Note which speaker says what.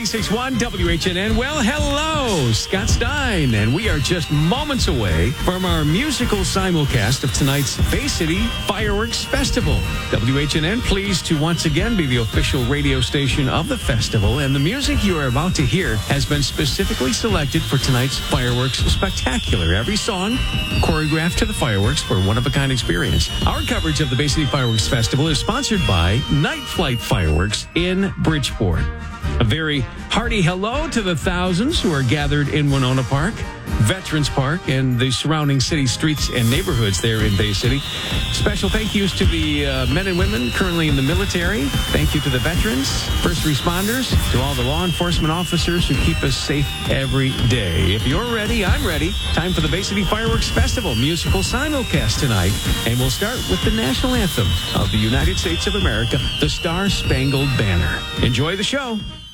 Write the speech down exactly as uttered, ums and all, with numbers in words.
Speaker 1: ninety-six point one W H N N. Well, hello, Scott Stein, and we are just moments away from our musical simulcast of tonight's Bay City Fireworks Festival. W H N N pleased to once again be the official radio station of the festival, and the music you are about to hear has been specifically selected for tonight's Fireworks Spectacular. Every song choreographed to the fireworks for a one-of-a-kind experience. Our coverage of the Bay City Fireworks Festival is sponsored by Night Flight Fireworks in Bridgeport. A very hearty hello to the thousands who are gathered in Winona Park, Veterans Park, and the surrounding city streets and neighborhoods there in Bay City. Special thank yous to the uh, men and women currently in the military. Thank you to the veterans, first responders, to all the law enforcement officers who keep us safe every day. If you're ready, I'm ready. Time for the Bay City Fireworks Festival musical simulcast tonight. And we'll start with the national anthem of the United States of America, the Star Spangled Banner. Enjoy the show.